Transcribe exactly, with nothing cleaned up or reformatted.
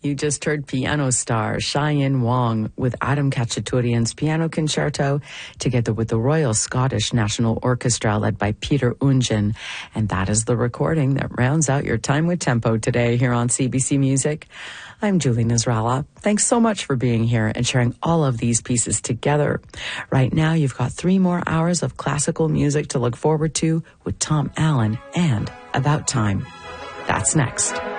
You just heard piano star Cheyenne Wong with Adam Khachaturian's Piano Concerto together with the Royal Scottish National Orchestra led by Peter Ungen. And that is the recording that rounds out your time with tempo today here on C B C Music. I'm Julie Nasrallah. Thanks so much for being here and sharing all of these pieces together. Right now, you've got three more hours of classical music to look forward to with Tom Allen and About Time. That's next.